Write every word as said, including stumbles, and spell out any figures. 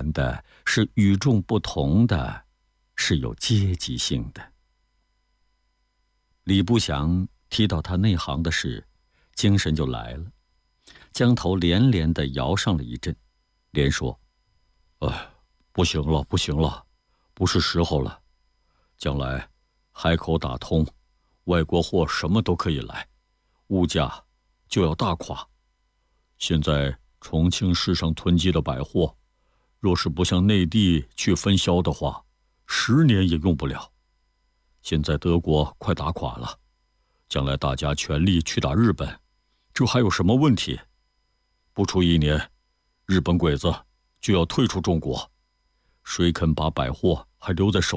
然的，是与众不同的，是有阶级性的。李不祥提到他内行的事，精神就来了，将头连连地摇上了一阵，连说：“哎，不行了，不行了，不是时候了。将来海口打通，外国货什么都可以来，物价就要大垮。现在重庆市上囤积的百货，若是不向内地去分销的话，十年也用不了。现在德国快打垮了，将来大家全力去打日本，这还有什么问题？不出一年，日本鬼子就要退出中国，谁肯把百货还留在手